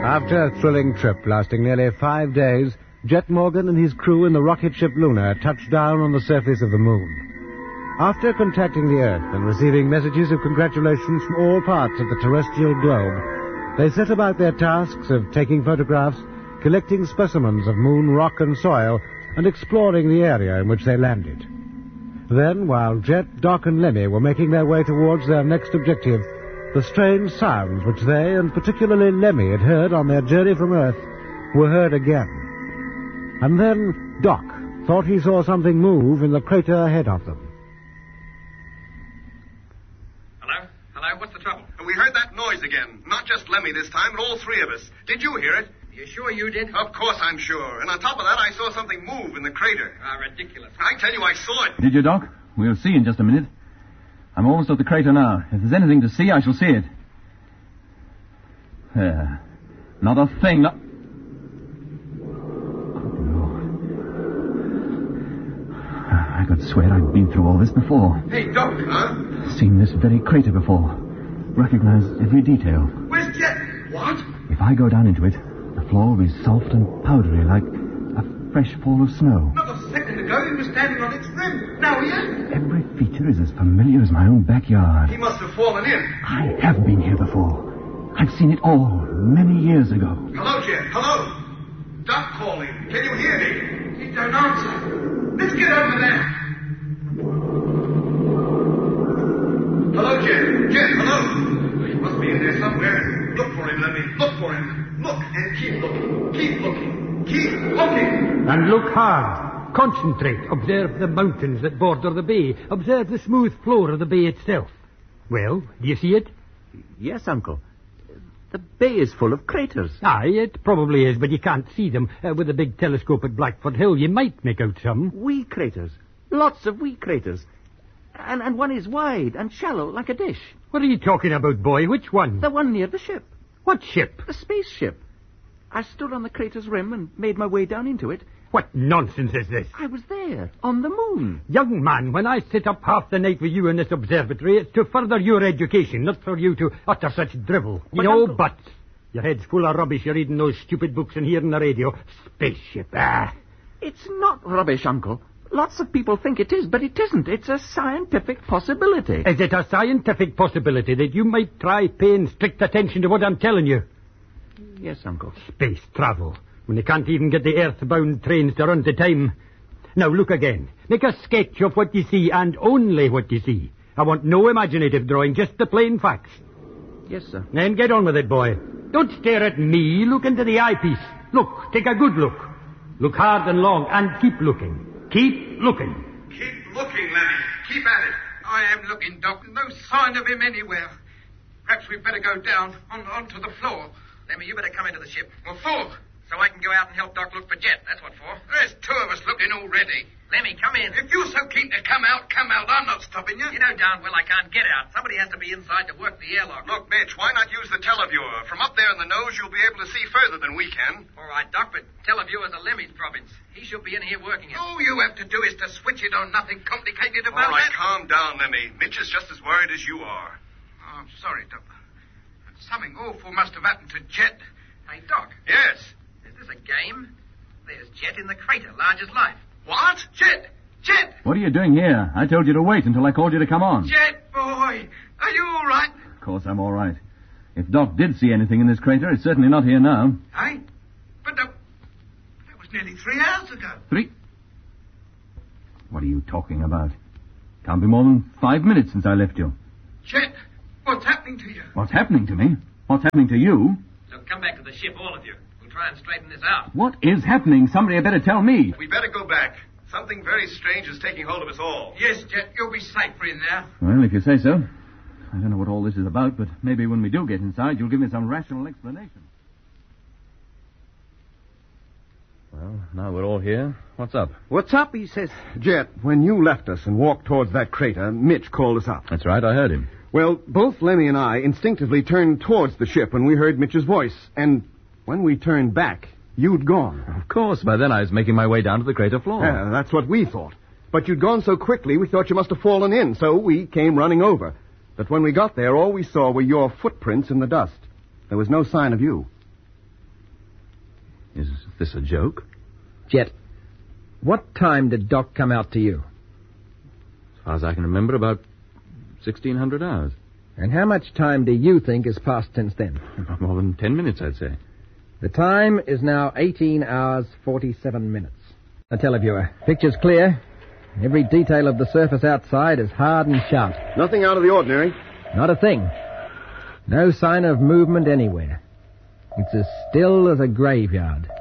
After a thrilling trip lasting nearly 5 days, Jet Morgan and his crew in the rocket ship Luna touched down on the surface of the moon. After contacting the Earth and receiving messages of congratulations from all parts of the terrestrial globe, they set about their tasks of taking photographs, collecting specimens of moon rock and soil, and exploring the area in which they landed. Then, while Jet, Doc, and Lemmy were making their way towards their next objective, the strange sounds which they, and particularly Lemmy, had heard on their journey from Earth, were heard again. And then Doc thought he saw something move in the crater ahead of them. Hello? Hello? What's the trouble? We heard that noise again. Not just Lemmy this time, but all three of us. Did you hear it? You sure you did? Of course I'm sure. And on top of that, I saw something move in the crater. Ridiculous. I tell you, I saw it. Did you, Doc? We'll see in just a minute. I'm almost at the crater now. If there's anything to see, I shall see it. There. Not a thing. Not... I could swear I've been through all this before. Hey, Doc. Huh? Seen this very crater before. Recognized every detail. Where's Jet? What? If I go down into it, the floor will be soft and powdery like a fresh fall of snow. Not a second ago, he was standing on its rim. Now he is. Every feature is as familiar as my own backyard. He must have fallen in. I have been here before. I've seen it all many years ago. Hello, Jet. Hello. Doc calling. Can you hear me? He don't answer. Let's get over there. Hello, Jet. Jet, hello. He must be in there somewhere. Look for him, Lemmy. Look for him. Look and keep looking. Keep looking. Keep looking. And look hard. Concentrate. Observe the mountains that border the bay. Observe the smooth floor of the bay itself. Well, do you see it? Yes, Uncle. The bay is full of craters. Aye, it probably is, but you can't see them. With a big telescope at Blackford Hill, you might make out some. Wee craters. Lots of wee craters. And one is wide and shallow like a dish. What are you talking about, boy? Which one? The one near the ship. What ship? The spaceship. I stood on the crater's rim and made my way down into it. What nonsense is this? I was there, on the moon. Young man, when I sit up half the night with you in this observatory, it's to further your education, not for you to utter such drivel. You know, Uncle... but your head's full of rubbish. You're reading those stupid books and hearing the radio. Spaceship, It's not rubbish, Uncle. Lots of people think it is, but it isn't. It's a scientific possibility. Is it a scientific possibility that you might try paying strict attention to what I'm telling you? Yes, Uncle. Space travel, when they can't even get the earthbound trains to run to time. Now, look again. Make a sketch of what you see, and only what you see. I want no imaginative drawing, just the plain facts. Yes, sir. Then get on with it, boy. Don't stare at me. Look into the eyepiece. Look. Take a good look. Look hard and long, and keep looking. Keep looking. Keep looking, Lemmy. Keep at it. I am looking, Doc. No sign of him anywhere. Perhaps we'd better go down onto the floor. Lemmy, you better come into the ship. What for? So I can go out and help Doc look for Jet. That's what for. There's two of us looking already. Lemmy, come in. If you're so keen to come out. I'm not stopping you. You know darn well I can't get out. Somebody has to be inside to work the airlock. Look, Mitch, why not use the televiewer? From up there in the nose, you'll be able to see further than we can. All right, Doc, but televiewer's a Lemmy's province. He should be in here working it. All you have to do is to switch it on. Nothing complicated about it. All right, calm down, Lemmy. Mitch is just as worried as you are. Oh, I'm sorry, Doc. Something awful must have happened to Jet. Hey, Doc. Yes? Is this a game? There's Jet in the crater, large as life. What? Jet! Jet! What are you doing here? I told you to wait until I called you to come on. Jet, boy! Are you all right? Of course I'm all right. If Doc did see anything in this crater, it's certainly not here now. Hey? But that was nearly 3 hours ago. 3? What are you talking about? Can't be more than 5 minutes since I left you. Jet, what's happening to you? What's happening to me? What's happening to you? Look, come back to the ship, all of you. We'll try and straighten this out. What is happening? Somebody had better tell me. We better go back. Something very strange is taking hold of us all. Yes, Jet, you'll be safer in there. Well, if you say so. I don't know what all this is about, but maybe when we do get inside, you'll give me some rational explanation. Well, now we're all here. What's up? What's up, he says. Jet, when you left us and walked towards that crater, Mitch called us up. That's right, I heard him. Well, both Lemmy and I instinctively turned towards the ship when we heard Mitch's voice. And when we turned back, you'd gone. Of course, by then I was making my way down to the crater floor. Yeah, that's what we thought. But you'd gone so quickly, we thought you must have fallen in, so we came running over. But when we got there, all we saw were your footprints in the dust. There was no sign of you. this a joke? Jet, what time did Doc come out to you? As far as I can remember, about 1,600 hours. And how much time do you think has passed since then? Not more than 10 minutes, I'd say. The time is now 18 hours, 47 minutes. Now, Televiewer, picture's clear. Every detail of the surface outside is hard and sharp. Nothing out of the ordinary. Not a thing. No sign of movement anywhere. It's as still as a graveyard.